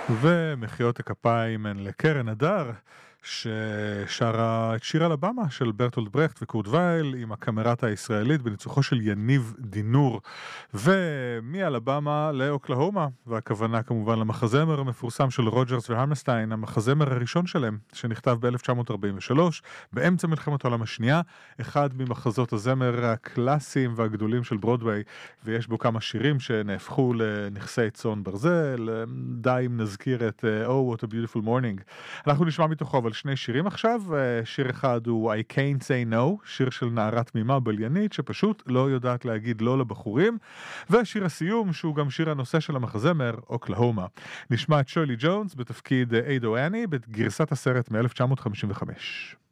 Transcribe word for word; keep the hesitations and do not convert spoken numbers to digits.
ומחיאות הכפיים הן לקרן הדר, ששרה את שיר אלבמה של ברטולד ברכט וקורט וייל עם הקמרטה הישראלית בניצוחו של יניב דינור. ומאלבמה לאוקלהומה, והכוונה כמובן למחזמר המפורסם של רוג'רס והמרסטיין, המחזמר הראשון שלהם, שנכתב ב-אלף תשע מאות ארבעים ושלוש, באמצע מלחמת העולם השנייה, אחד ממחזות הזמר הקלאסיים והגדולים של ברודוויי, ויש בו כמה שירים שנהפכו לנכסי צאן ברזל. די אם נזכיר את Oh What a Beautiful Morning. אנחנו נשמע מתוכו אבל שני שירים עכשיו. שיר אחד הוא I Can't Say No, שיר של נערה תמימה בליינית שפשוט לא יודעת להגיד לא לבחורים, ושיר הסיום שהוא גם שיר הנושא של המחזמר אוקלהומה. נשמע את שרלי ג'ונס בתפקיד איידו אני בגרסת הסרט מ-אלף תשע מאות חמישים וחמש.